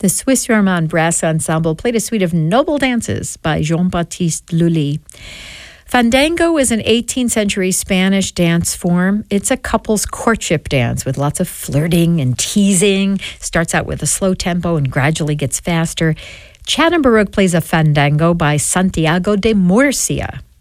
The Swiss Romand Brass Ensemble played a suite of noble dances by Jean-Baptiste Lully. Fandango is an 18th century Spanish dance form. It's a couple's courtship dance with lots of flirting and teasing. Starts out with a slow tempo and gradually gets faster. Chatham Baroque plays a fandango by Santiago de Murcia.